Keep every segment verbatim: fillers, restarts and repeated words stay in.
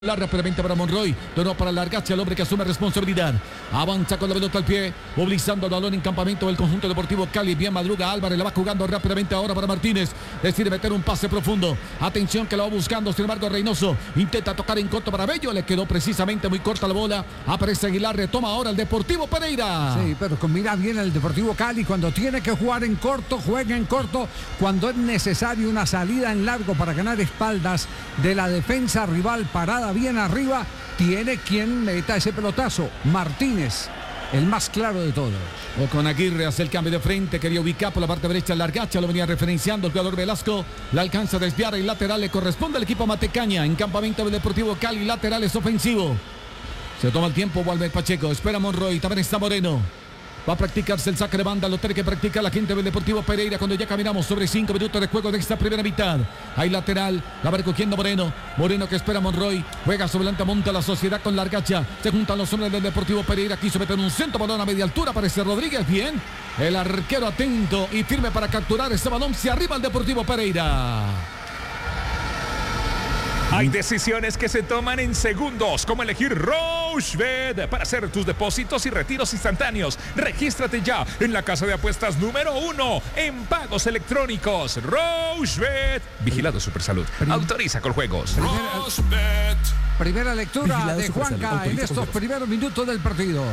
La rápidamente para Monroy, de nuevo para Largacha, el hombre que asume responsabilidad. Avanza con la pelota al pie, movilizando el balón en campamento del conjunto deportivo Cali. Bien madruga Álvarez, la va jugando rápidamente ahora para Martínez. Decide meter un pase profundo. Atención que la va buscando, sin embargo Reynoso intenta tocar en corto para Bello. Le quedó precisamente muy corta la bola. Aparece Aguilar, retoma ahora el Deportivo Pereira. Sí, pero combina bien el Deportivo Cali. Cuando tiene que jugar en corto, juega en corto. Cuando es necesario una salida en largo para ganar espaldas de la defensa rival parada bien arriba, tiene quien meta ese pelotazo. Martínez, el más claro de todos. O con Aguirre hace el cambio de frente, quería ubicar por la parte derecha Largacha, lo venía referenciando el jugador Velasco, la alcanza a desviar, el lateral le corresponde al equipo Matecaña, en campamento del Deportivo Cali, lateral es ofensivo. Se toma el tiempo, vuelve Pacheco, espera Monroy, también está Moreno. Va a practicarse el saque de banda, lo tiene que practicar la gente del Deportivo Pereira cuando ya caminamos sobre cinco minutos de juego de esta primera mitad. Hay lateral, la va recogiendo Moreno. Moreno que espera a Monroy, juega sobre delante, monta la sociedad con Largacha. Se juntan los hombres del Deportivo Pereira, quiso meter un centro, balón a media altura, aparece Rodríguez, bien. El arquero atento y firme para capturar ese balón, se arriba el Deportivo Pereira. Hay decisiones que se toman en segundos, como elegir Rochebet para hacer tus depósitos y retiros instantáneos. Regístrate ya en la casa de apuestas número uno en pagos electrónicos. Rochebet. Vigilado Supersalud. Autoriza con juegos. Primera, primera lectura de Juanca en estos primeros minutos del partido.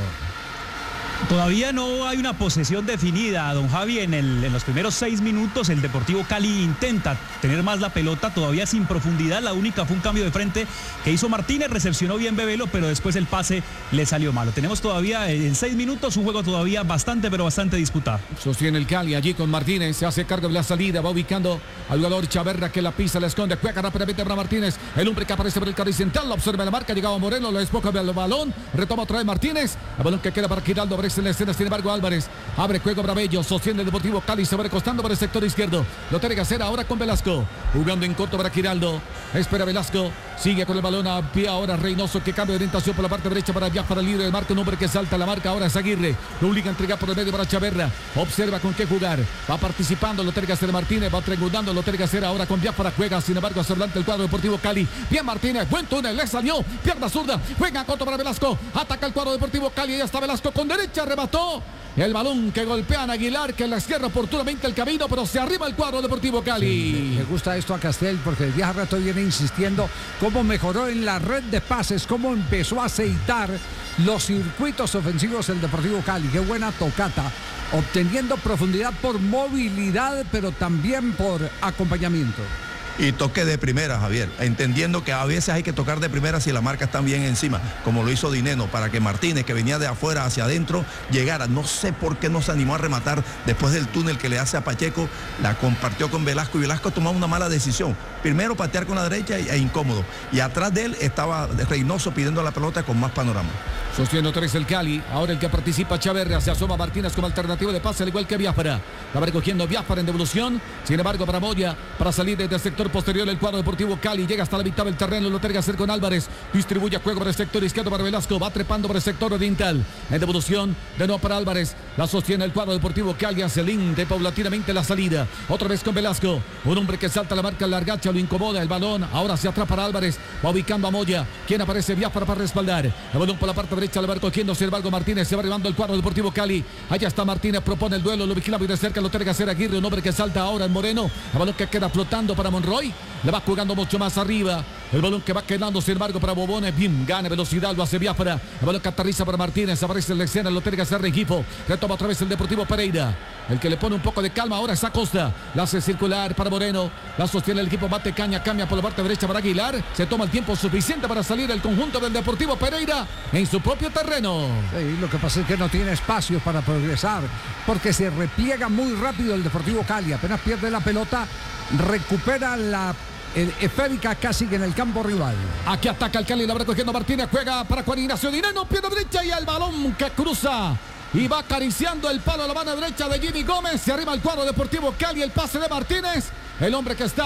Todavía no hay una posesión definida, don Javi. En, el, en los primeros seis minutos el Deportivo Cali intenta tener más la pelota, todavía sin profundidad. La única fue un cambio de frente que hizo Martínez, recepcionó bien Bebelo, pero después el pase le salió malo. Tenemos todavía en seis minutos un juego todavía bastante, pero bastante disputado. Sostiene el Cali allí con Martínez, se hace cargo de la salida, va ubicando al jugador Chaverra que la pisa, la esconde, juega rápidamente para Martínez. El hombre que aparece por el carril central, la observa la marca, llegaba Moreno, lo despoja del balón, retoma otra vez Martínez, el balón que queda para Giraldo, en la escena, sin embargo Álvarez abre juego para Bello, sostiene el Deportivo Cali, se va recostando por el sector izquierdo, lo tiene que hacer ahora con Velasco, jugando en corto para Giraldo, espera Velasco, sigue con el balón a pie ahora Reynoso que cambia de orientación por la parte derecha para viajar para el libre de marca, un hombre que salta la marca, ahora es Aguirre, lo obliga a entregar por el medio para Chaverra, observa con qué jugar, va participando, lo tiene que hacer Martínez, va triangulando, lo tiene que hacer ahora con Biafara, juega sin embargo hacia adelante el cuadro Deportivo Cali, bien Martínez, buen túnel, le salió, pierna zurda, juega corto para Velasco, ataca el cuadro Deportivo Cali, ya está Velasco con derecha, remató. El balón que golpean a Aguilar, que les cierra oportunamente el camino, pero se arriba el cuadro Deportivo Cali. Sí, me gusta esto a Castel porque desde hace rato viene insistiendo cómo mejoró en la red de pases, cómo empezó a aceitar los circuitos ofensivos el Deportivo Cali. Qué buena tocata, obteniendo profundidad por movilidad, pero también por acompañamiento. Y toque de primera, Javier, entendiendo que a veces hay que tocar de primera si la marca está bien encima, como lo hizo Dineno, para que Martínez, que venía de afuera hacia adentro, llegara. No sé por qué no se animó a rematar después del túnel que le hace a Pacheco, la compartió con Velasco y Velasco tomó una mala decisión. Primero patear con la derecha e incómodo. Y atrás de él estaba Reynoso pidiendo la pelota con más panorama. Sostiene otra vez el Cali, ahora el que participa Chaverra, se asoma Martínez como alternativa de pase, al igual que Biafara. La va recogiendo Biafara en devolución, sin embargo para Moya, para salir desde el sector posterior el cuadro Deportivo Cali, llega hasta la mitad del terreno, lo tiene que hacer con Álvarez, distribuye juego para el sector izquierdo para Velasco, va trepando por el sector oriental, en devolución, de nuevo para Álvarez, la sostiene el cuadro Deportivo Cali, hace linde paulatinamente la salida, otra vez con Velasco, un hombre que salta la marca Largacha, lo incomoda el balón, ahora se atrapa para Álvarez, va ubicando a Moya, quien aparece Biafara para respaldar, el balón por la parte derecha, le va recogiendo, sin embargo Martínez se va arribando el cuadro Deportivo Cali, allá está Martínez, propone el duelo, lo vigila muy de cerca, lo tiene que hacer Aguirre, un hombre que salta ahora en Moreno, el balón que queda flotando para Monroy, le va jugando mucho más arriba, el balón que va quedando sin embargo para Bobones, bien, gana velocidad, lo hace Biafara, el balón que aterriza para Martínez, aparece en la escena, lo tiene que hacer Rengifo, retoma otra vez el Deportivo Pereira, el que le pone un poco de calma ahora es Acosta, la hace circular para Moreno, la sostiene el equipo Matecaña, cambia por la parte derecha para Aguilar, se toma el tiempo suficiente para salir el conjunto del Deportivo Pereira en su propio terreno. Sí, lo que pasa es que no tiene espacio para progresar, porque se repliega muy rápido el Deportivo Cali, apenas pierde la pelota, recupera la el esférica casi que en el campo rival. Aquí ataca el Cali, la va recogiendo Martínez, juega para Juan Ignacio Dineno, pierna derecha y el balón que cruza y va acariciando el palo a la mano derecha de Jimmy Gómez, se arriba el cuadro Deportivo Cali, el pase de Martínez, el hombre que está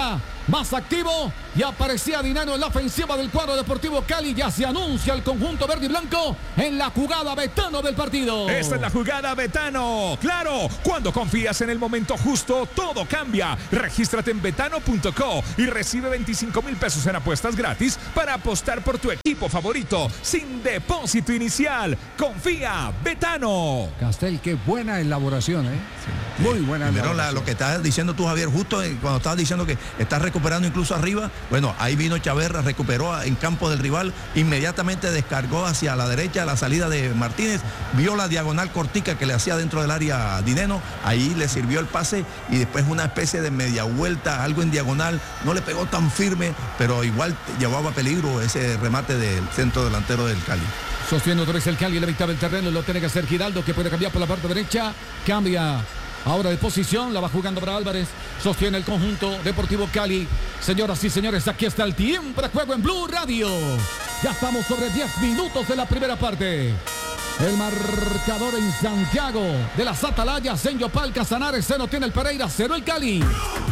más activo y aparecía Dineno en la ofensiva del cuadro Deportivo Cali. Ya se anuncia el conjunto verde y blanco en la jugada Betano del partido. Esta es la jugada Betano. Claro, cuando confías en el momento justo, todo cambia. Regístrate en betano punto co y recibe veinticinco mil pesos en apuestas gratis para apostar por tu equipo favorito sin depósito inicial. Confía, Betano. Castel, qué buena elaboración, ¿eh? Sí. Muy buena Primero elaboración. La, lo que estás diciendo tú, Javier, justo cuando estabas diciendo que estás recuperando incluso arriba, bueno, ahí vino Chaverra, recuperó en campo del rival, inmediatamente descargó hacia la derecha la salida de Martínez, vio la diagonal cortica que le hacía dentro del área a Dineno, ahí le sirvió el pase y después una especie de media vuelta, algo en diagonal, no le pegó tan firme, pero igual llevaba peligro ese remate del centro delantero del Cali. Sostiene otra vez el Cali en la mitad del terreno, lo tiene que hacer Giraldo, que puede cambiar por la parte derecha, cambia ahora de posición, la va jugando para Álvarez, sostiene el conjunto Deportivo Cali. Señoras y señores, aquí está el tiempo de juego en Blue Radio. Ya estamos sobre diez minutos de la primera parte. El marcador en Santiago de las Atalayas, en Yopal, Casanares, se no tiene el Pereira, cero el Cali.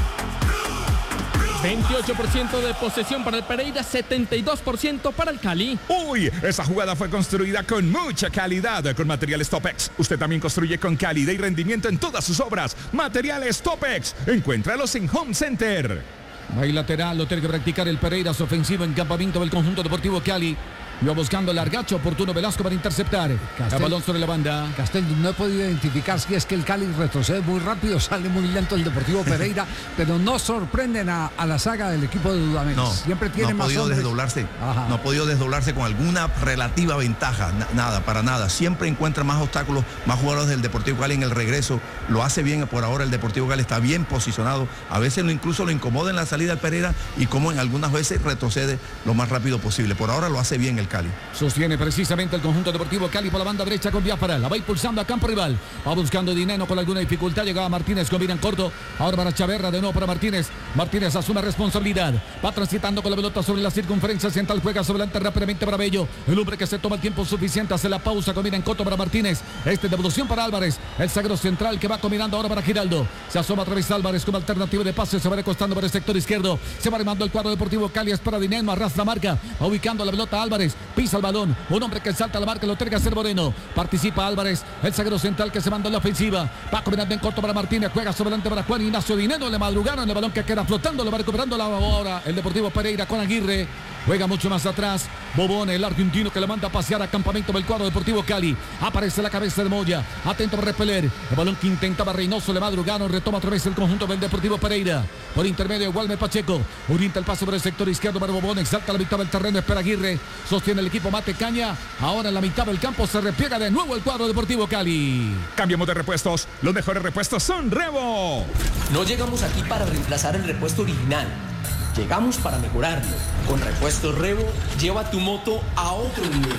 veintiocho por ciento de posesión para el Pereira, setenta y dos por ciento para el Cali. Uy, esa jugada fue construida con mucha calidad con materiales Topex. Usted también construye con calidad y rendimiento en todas sus obras. Materiales Topex, encuéntralos en Home Center. Ahí lateral, lo tiene que practicar el Pereira, su ofensivo en campamento del conjunto Deportivo Cali. Iba buscando el largacho oportuno Velasco para interceptar. Castel, el balón sobre la banda. Castel, no he podido identificar si es que el Cali retrocede muy rápido, sale muy lento el Deportivo Pereira, pero no sorprenden a, a la saga del equipo de Dudamel. No, siempre tiene no ha más podido hombres. desdoblarse. Ajá. No ha podido desdoblarse con alguna relativa ventaja. Na, nada, para nada. Siempre encuentra más obstáculos, más jugadores del Deportivo Cali en el regreso. Lo hace bien por ahora. El Deportivo Cali está bien posicionado. A veces lo incluso lo incomoda en la salida al Pereira y como en algunas veces retrocede lo más rápido posible. Por ahora lo hace bien el Cali. Sostiene precisamente el conjunto Deportivo Cali por la banda derecha con Biafara. La va impulsando a campo rival. Va buscando Dineno con alguna dificultad. Llegaba Martínez, combina en corto. Ahora para Chaverra, de nuevo para Martínez. Martínez asume responsabilidad. Va transitando con la pelota sobre la circunferencia central. Juega sobre adelante rápidamente para Bello. El hombre que se toma el tiempo suficiente. Hace la pausa. Combina en corto para Martínez. Este devolución para Álvarez. El sagro central que va combinando ahora para Giraldo. Se asoma otra vez Álvarez como alternativa de pase. Se va recostando por el sector izquierdo. Se va armando el cuadro Deportivo Cali. Es para Dineno. Arrastra marca. Va ubicando la pelota Álvarez. Pisa el balón. Un hombre que salta a la marca, lo tiene que hacer Moreno. Participa Álvarez, el zaguero central que se manda en la ofensiva. Va combinando en corto para Martínez, juega sobre adelante para Juan Ignacio Dineno. Le madrugaron el balón que queda flotando, lo va recuperando la ahora el Deportivo Pereira con Aguirre. Juega mucho más atrás. Bobón, el argentino que le manda a pasear a campamento del cuadro Deportivo Cali. Aparece la cabeza de Moya. Atento para repeler. El balón que intentaba Reynoso, le madrugaron. Retoma otra vez el conjunto del Deportivo Pereira. Por intermedio de Walmer Pacheco. Orienta el paso por el sector izquierdo para Bobón. Exalta la mitad del terreno. Espera Aguirre. Sostiene el equipo Mate Caña. Ahora en la mitad del campo se repliega de nuevo el cuadro Deportivo Cali. Cambiamos de repuestos. Los mejores repuestos son Revo. No llegamos aquí para reemplazar el repuesto original. Llegamos para mejorarlo. Con Repuestos Revo, lleva tu moto a otro nivel.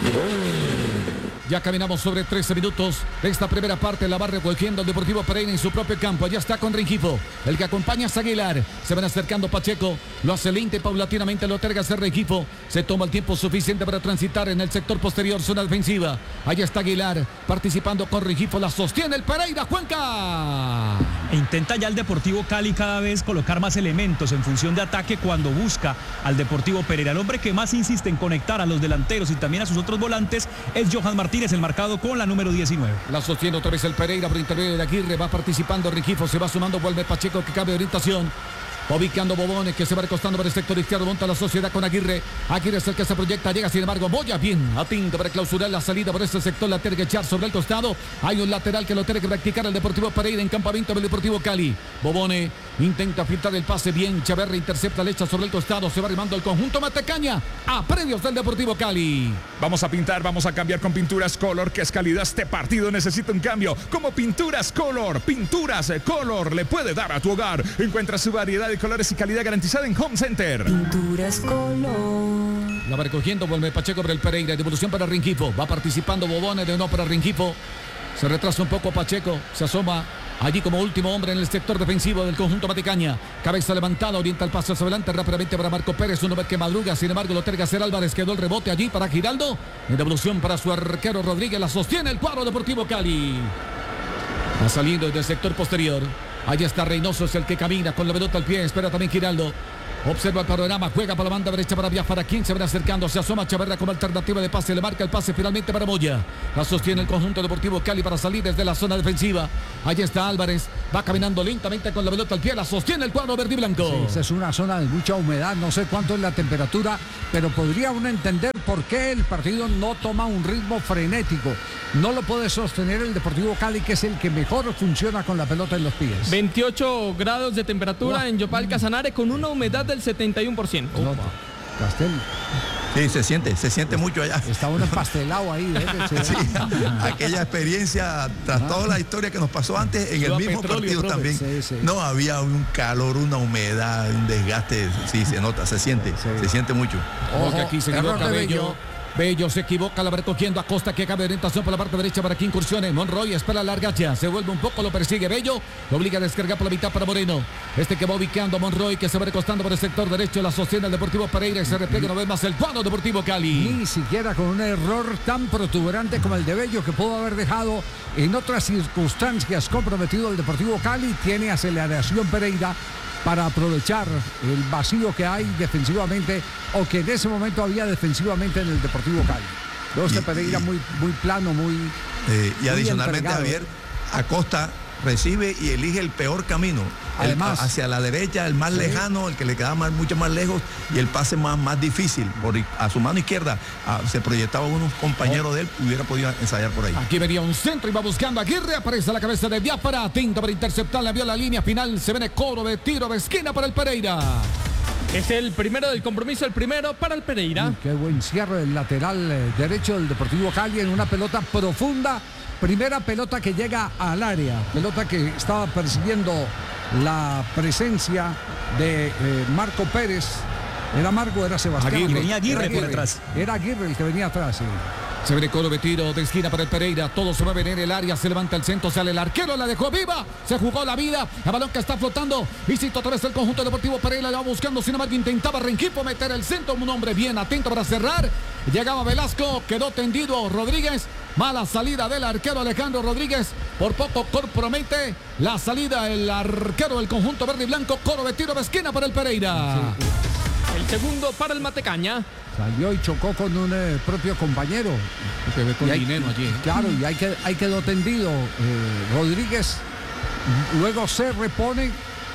Ya caminamos sobre trece minutos de esta primera parte. La va recogiendo el Deportivo Pereira en su propio campo. Allá está con Rengifo. El que acompaña es Aguilar. Se van acercando Pacheco. Lo hace lento y paulatinamente lo terga hacer Rengifo. Se toma el tiempo suficiente para transitar en el sector posterior, zona defensiva. Allá está Aguilar participando con Rengifo. La sostiene el Pereira, Cuenca. E intenta ya el Deportivo Cali cada vez colocar más elementos en función de ataque cuando busca al Deportivo Pereira. El hombre que más insiste en conectar a los delanteros y también a sus otros volantes es Johan Martínez, el marcado con la número diecinueve. La sostiene otra vez el Pereira por intermedio de Aguirre. Va participando Rengifo, se va sumando, vuelve Pacheco que cambia de orientación. Va ubicando Bobones que se va recostando por el sector izquierdo. Monta la sociedad con Aguirre. Aguirre es el que se proyecta. Llega sin embargo Moya bien atento para clausurar la salida por este sector. La tiene que echar sobre el costado. Hay un lateral que lo tiene que practicar el Deportivo Pereira en campamento del Deportivo Cali. Bobone intenta filtrar el pase bien. Chaverra intercepta, le echa sobre el costado. Se va arrimando el conjunto Matecaña a predios del Deportivo Cali. Vamos a pintar, vamos a cambiar con Pinturas Color, que es calidad. Este partido necesita un cambio. Como Pinturas Color, Pinturas Color le puede dar a tu hogar. Encuentra su variedad de colores y calidad garantizada en Home Center. Pinturas Color. La va recogiendo, vuelve Pacheco para el Pereira. Devolución para Rengifo. Va participando Bobone de no para Rengifo. Se retrasa un poco Pacheco. Se asoma allí como último hombre en el sector defensivo del conjunto Matecaña. Cabeza levantada, orienta el paso hacia adelante rápidamente para Marco Pérez. Un hombre que madruga, sin embargo lo tiene que hacer Álvarez. Quedó el rebote allí para Giraldo. En devolución para su arquero Rodríguez. La sostiene el cuadro Deportivo Cali. Va saliendo desde el sector posterior. Ahí está Reynoso, es el que camina con la pelota al pie. Espera también Giraldo. Observa el panorama, juega para la banda derecha para Biafara, quien se va acercando, se asoma Chaverra como alternativa de pase, le marca el pase finalmente para Moya, la sostiene el conjunto Deportivo Cali para salir desde la zona defensiva. Allí está Álvarez, va caminando lentamente con la pelota al pie, la sostiene el cuadro verde y blanco. Sí, esa es una zona de mucha humedad, no sé cuánto es la temperatura, pero podría uno entender por qué el partido no toma un ritmo frenético. No lo puede sostener el Deportivo Cali, que es el que mejor funciona con la pelota en los pies. veintiocho grados de temperatura Wow. en Yopal Casanare con una humedad del setenta y uno por ciento. No, Castel, Sí, se siente, se siente mucho allá. está uno empastelado ahí. ¿eh? Sí, aquella experiencia, tras toda la historia que nos pasó antes, en el Suba mismo petróleo, partido profe. también. Sí, sí. No, había un calor, una humedad, un desgaste. Sí, se nota, se siente, se siente mucho. Ojo, que aquí se error equivoca de Bello. Bello. Bello se equivoca, la va recogiendo Acosta, que cabe de orientación por la parte derecha para que incursione. Monroy espera la largacha, se vuelve un poco, lo persigue Bello, lo obliga a descargar por la mitad para Moreno. Este que va ubicando a Monroy, que se va recostando por el sector derecho, la sostiene el Deportivo Pereira y se replega una vez más el cuadro Deportivo Cali. Ni siquiera con un error tan protuberante como el de Bello, que pudo haber dejado en otras circunstancias comprometido el Deportivo Cali, tiene aceleración Pereira para aprovechar el vacío que hay defensivamente, o que en ese momento había defensivamente en el Deportivo Cali. Luego este Y- Pereira y- muy, muy plano, muy... Eh, y Muy adicionalmente, entregado. Javier, Acosta recibe y elige el peor camino. El- Además- hacia la derecha, el más lejano, el que le quedaba más, mucho más lejos, y el pase más, más difícil. Por, a su mano izquierda ah, se proyectaba unos compañeros de él, hubiera podido ensayar por ahí. Aquí venía un centro y va buscando a Aguirre, aparece la cabeza de Biafara, atento para interceptar, le vio la línea final, se viene coro de tiro de esquina para el Pereira. Es el primero del compromiso, el primero para el Pereira. Uy, qué buen cierre del lateral eh, derecho del Deportivo Cali en una pelota profunda. Primera pelota que llega al área. Pelota que estaba persiguiendo la presencia de eh, Marco Pérez. ¿Era Marco o era Sebastián? Aguirre. Venía Aguirre Era por detrás. Era Aguirre el que venía atrás, sí. Se viene coro de tiro de esquina para el Pereira. Todos se mueven en el área. Se levanta el centro. Sale el arquero. La dejó viva. Se jugó la vida. El balón que está flotando. Visita otra vez el conjunto deportivo Pereira. La va buscando. Sin embargo, intentaba Rengifo meter el centro. Un hombre bien atento para cerrar. Llegaba Velasco. Quedó tendido Rodríguez. Mala salida del arquero Alejandro Rodríguez. Por poco compromete la salida el arquero del conjunto verde y blanco. Coro de tiro de esquina para el Pereira. El segundo para el Matecaña. Salió y chocó con un eh, propio compañero. Que ve con Y hay- dinero allí. Claro, y hay que, hay quedó tendido eh, Rodríguez. Luego se repone,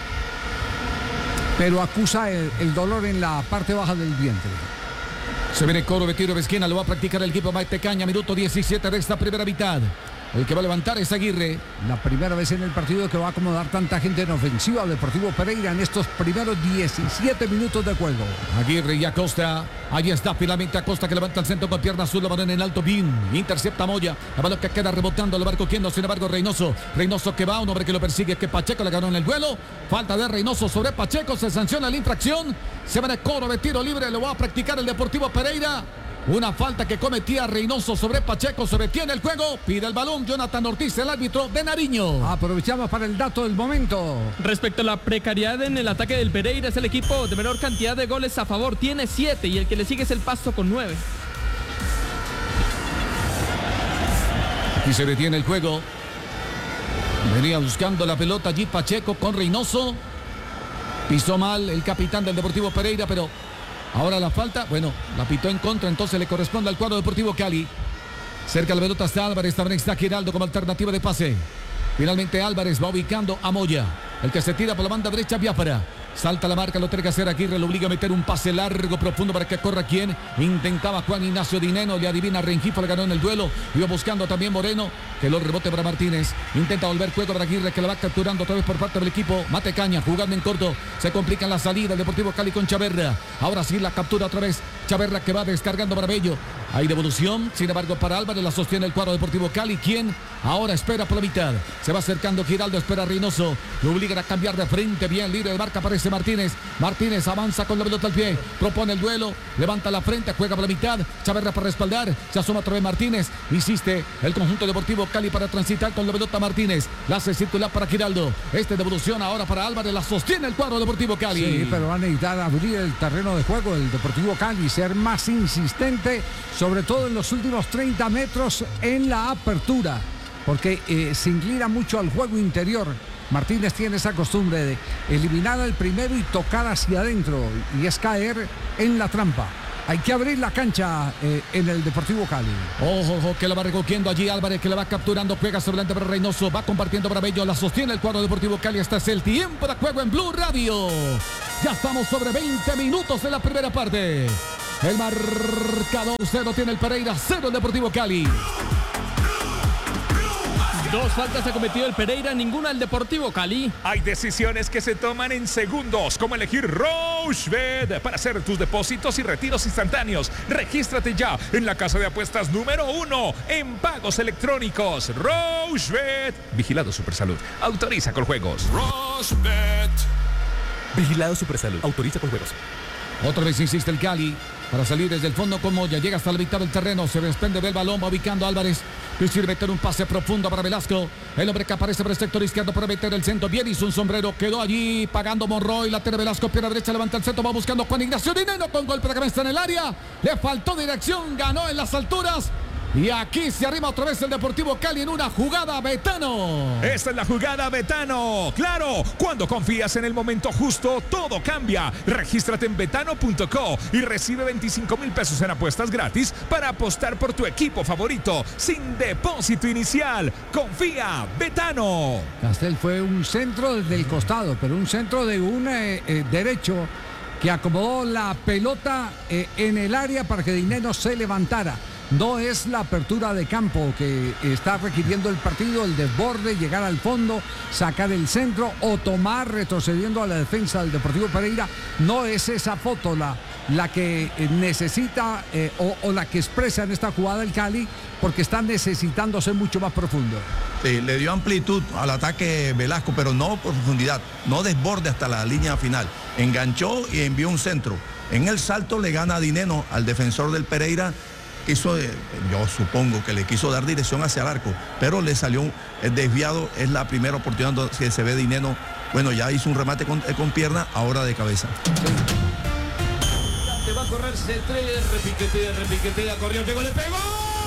pero acusa el, el dolor en la parte baja del vientre. Se viene coro de tiro de esquina, lo va a practicar el equipo Matecaña, minuto diecisiete de esta primera mitad. El que va a levantar es Aguirre. La primera vez en el partido que va a acomodar tanta gente en ofensiva al Deportivo Pereira en estos primeros diecisiete minutos de juego. Aguirre y Acosta. Allí está finalmente Acosta, que levanta el centro con pierna azul, la balón en alto, bien. Intercepta a Moya. La balón que queda rebotando, lo va recogiendo, sin embargo, Reynoso. Reynoso que va, un hombre que lo persigue, que Pacheco le ganó en el vuelo. Falta de Reynoso sobre Pacheco, se sanciona la infracción. Se va de coro de tiro libre, lo va a practicar el Deportivo Pereira. Una falta que cometía Reynoso sobre Pacheco, se detiene el juego, pide el balón Jonathan Ortiz, el árbitro de Nariño. Aprovechamos para el dato del momento. Respecto a la precariedad en el ataque del Pereira, es el equipo de menor cantidad de goles a favor. Tiene siete y el que le sigue es el Pasto con nueve. Aquí se detiene el juego. Venía buscando la pelota allí Pacheco con Reynoso. Pisó mal el capitán del Deportivo Pereira, pero ahora la falta, bueno, la pitó en contra, entonces le corresponde al cuadro Deportivo Cali. Cerca de la pelota está Álvarez, también está Giraldo como alternativa de pase. Finalmente Álvarez va ubicando a Moya, el que se tira por la banda derecha, Biafara. Salta la marca, lo tiene que hacer Aguirre, lo obliga a meter un pase largo, profundo para que corra quien. Intentaba Juan Ignacio Dineno, le adivina Rengifo, le ganó en el duelo. Iba buscando también Moreno, que lo rebote para Martínez. Intenta volver juego para Aguirre, que la va capturando otra vez por parte del equipo. Matecaña jugando en corto, se complica en la salida el Deportivo Cali con Chaverra. Ahora sí la captura otra vez Chaverra, que va descargando para Bello. Hay devolución, sin embargo para Álvarez, la sostiene el cuadro Deportivo Cali, quien ahora espera por la mitad. Se va acercando Giraldo, espera a Reynoso, lo obligan a cambiar de frente, bien libre de marca, aparece Martínez. Martínez avanza con la pelota al pie, propone el duelo, levanta la frente, juega por la mitad, Chaverra para respaldar, se asoma otra vez Martínez, insiste el conjunto Deportivo Cali para transitar con la pelota Martínez, la hace circular para Giraldo, este devolución ahora para Álvarez, la sostiene el cuadro Deportivo Cali. Sí, pero van a necesitar abrir el terreno de juego del Deportivo Cali, ser más insistente, sobre todo en los últimos treinta metros en la apertura, porque eh, se inclina mucho al juego interior Martínez tiene esa costumbre de eliminar al primero y tocar hacia adentro, y es caer en la trampa. Hay que abrir la cancha eh, en el Deportivo Cali. Ojo, ojo, que la va recogiendo allí Álvarez, que la va capturando, juega sobre delante para Reynoso, va compartiendo para Bello, la sostiene el cuadro Deportivo Cali. Este es el tiempo de juego en Blue Radio. Ya estamos sobre veinte minutos de la primera parte. El marcador cero tiene el Pereira, cero el Deportivo Cali. Dos faltas ha cometido el Pereira, ninguna el Deportivo Cali. Hay decisiones que se toman en segundos, como elegir Rochebet para hacer tus depósitos y retiros instantáneos. Regístrate ya en la casa de apuestas número uno en pagos electrónicos. Rochebet. Vigilado Supersalud. Autoriza con juegos. Rochebet. Vigilado Supersalud. Autoriza con juegos. Otra vez insiste el Cali para salir desde el fondo con Moya. Llega hasta la mitad del terreno. Se desprende del balón. Va ubicando a Álvarez. Que sirve meter un pase profundo para Velasco. El hombre que aparece por el sector izquierdo para meter el centro. Bien hizo un sombrero. Quedó allí pagando Monroy. La tiene Velasco. Pierna derecha. Levanta el centro. Va buscando Juan Ignacio Dineno con golpe de cabeza en el área. Le faltó dirección. Ganó en las alturas. Y aquí se arrima otra vez el Deportivo Cali en una jugada Betano. Esta es la jugada Betano. Claro, cuando confías en el momento justo, todo cambia. Regístrate en betano punto co y recibe veinticinco mil pesos en apuestas gratis para apostar por tu equipo favorito sin depósito inicial. Confía, Betano. Castel fue un centro desde el costado, pero un centro de un eh, eh, derecho que acomodó la pelota eh, en el área para que Dineno se levantara. No es la apertura de campo que está requiriendo el partido, el desborde, llegar al fondo, sacar el centro o tomar retrocediendo a la defensa del Deportivo Pereira. No es esa foto la, la que necesita eh, o, o la que expresa en esta jugada el Cali, porque está necesitando ser mucho más profundo. Sí, le dio amplitud al ataque Velasco, pero no profundidad, no desborde hasta la línea final. Enganchó y envió un centro. En el salto le gana Dineno al defensor del Pereira. Quiso, yo supongo que le quiso dar dirección hacia el arco, pero le salió un desviado. Es la primera oportunidad que se ve Dineno. Bueno, ya hizo un remate con, con pierna, ahora de cabeza. Te va a correr C tres, repiquetea, repiquetea, corrió, pegó, le pegó.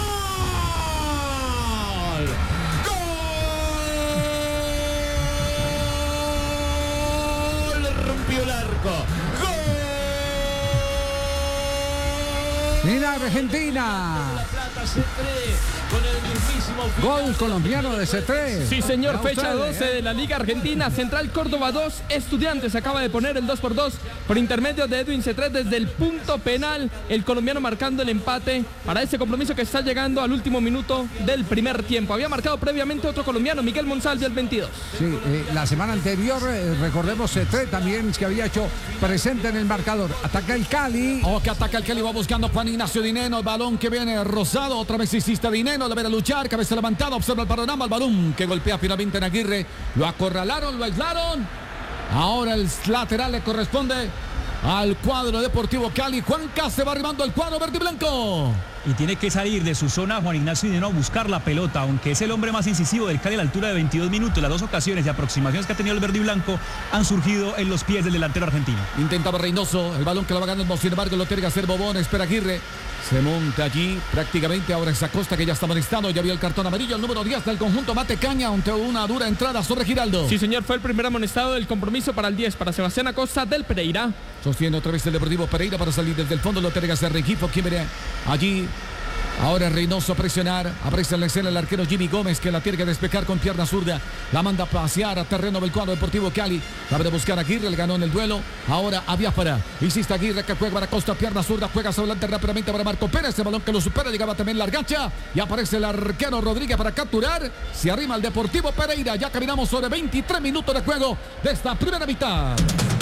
¡Gol! Le rompió el arco. ¡Gol! Mira Argentina. Gol colombiano de C tres. Sí, señor, fecha doce de la Liga Argentina. Central Córdoba dos, Estudiantes acaba de poner el dos por dos por intermedio de Edwin C tres desde el punto penal. El colombiano marcando el empate para ese compromiso que está llegando al último minuto del primer tiempo. Había marcado previamente otro colombiano, Miguel Monsalve, al veintidós. Sí, eh, la semana anterior, eh, recordemos, C tres también que había hecho presente en el marcador. Ataca el Cali. Oh, que ataca el Cali, va buscando Juan Ignacio Dineno. El balón que viene Rosado, otra vez insiste Dineno, la ver a luchar, cabeza levantada, observa el panorama, el balón que golpea finalmente en Aguirre. Lo acorralaron, lo aislaron. Ahora el lateral le corresponde al cuadro Deportivo Cali. Juanca se va arribando el cuadro verde y blanco. Y tiene que salir de su zona Juan Ignacio Dineno a buscar la pelota, aunque es el hombre más incisivo del Cali a la altura de veintidós minutos. Las dos ocasiones de aproximaciones que ha tenido el verde y blanco han surgido en los pies del delantero argentino. Intentaba Reynoso, el balón que lo va ganando, sin embargo lo tiene que hacer Bobón, espera Aguirre. Se monta allí prácticamente, ahora es Acosta que ya está molestado, ya vio el cartón amarillo, el número diez del conjunto Matecaña, ante una dura entrada sobre Giraldo. Sí, señor, fue el primer amonestado del compromiso para el diez, para Sebastián Acosta del Pereira. Sostiene otra vez el Deportivo Pereira para salir desde el fondo, lo tiene que hacer Rengifo, quien viene allí. Ahora Reynoso a presionar, aparece en la escena el arquero Jimmy Gómez, que la tiene que despejar con pierna zurda, la manda a pasear a terreno del cuadro Deportivo Cali, la de buscar a Aguirre, le ganó en el duelo, ahora a Biafara, insiste Aguirre que juega para Costa, pierna zurda, juega hacia adelante rápidamente para Marco Pérez, el balón que lo supera, llegaba también la argacha, y aparece el arquero Rodríguez para capturar, se arrima el Deportivo Pereira, ya caminamos sobre veintitrés minutos de juego de esta primera mitad.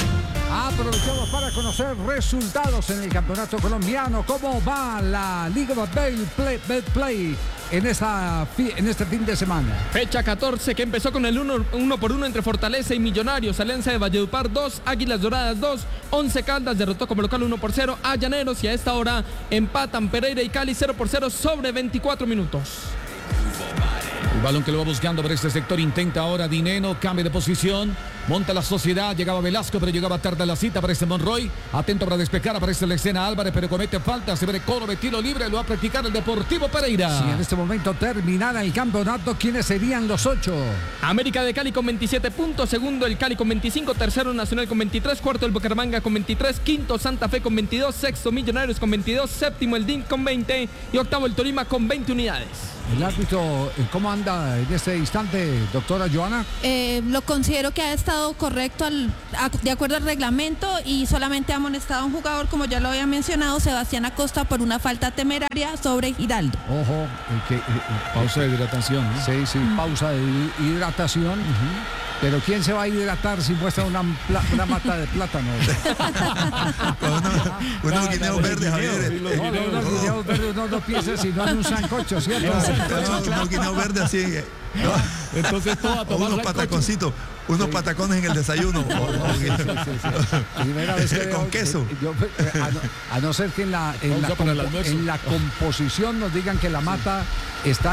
Aprovechamos para conocer resultados en el campeonato colombiano. ¿Cómo va la Liga Betplay Play, Betplay en, esta, en este fin de semana? Fecha catorce que empezó con el uno, uno por uno entre Fortaleza y Millonarios. Alianza de Valledupar dos, Águilas Doradas dos, Once Caldas derrotó como local uno por cero a Llaneros, y a esta hora empatan Pereira y Cali cero por cero sobre veinticuatro minutos. El balón que lo va buscando por este sector, intenta ahora Dineno, cambio de posición. Monta la Sociedad, llegaba Velasco, pero llegaba tarde a la cita. Aparece Monroy, atento para despejar. Aparece la escena Álvarez, pero comete falta. Se ve coro de tiro libre, lo va a practicar el Deportivo Pereira. Si en este momento terminara el campeonato, ¿quiénes serían los ocho? América de Cali con veintisiete puntos, segundo el Cali con veinticinco, tercero Nacional con veintitrés, cuarto el Bucaramanga con veintitrés, quinto Santa Fe con veintidós, sexto Millonarios con veintidós, séptimo el D I M con veinte y octavo el Tolima con veinte unidades. El árbitro, ¿cómo anda en este instante, doctora Joana? Eh, lo considero que ha estado correcto al, a, de acuerdo al reglamento y solamente ha amonestado a un jugador, como ya lo había mencionado, Sebastián Acosta, por una falta temeraria sobre Giraldo. Ojo, eh, que, eh, pausa de hidratación, ¿no? Sí, sí, uh-huh. pausa de hidratación. Uh-huh. Pero ¿quién se va a hidratar si muestra una, pla- una mata de plátano? Unos guineos verdes, Javier. No, no, unos guineos verdes no, no piensa sino en un sancocho, ¿cierto? Unos guineos verdes así. No. Entonces todo a tomar unos pataconcitos, unos sí. patacones en el desayuno. Sí, sí, sí, sí. Primera vez que con veo, queso. Eh, yo, eh, a, no, a no ser que en la, en la, compo- en la composición nos digan que la mata está